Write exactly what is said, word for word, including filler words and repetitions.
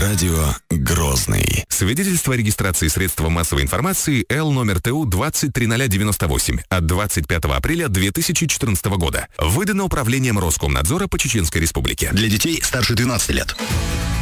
Радио Грозный. Свидетельство о регистрации средства массовой информации Л номер Т У двадцать три ноль девяносто восемь от двадцать пятого апреля две тысячи четырнадцатого года. Выдано Управлением Роскомнадзора по Чеченской Республике. Для детей старше двенадцати лет.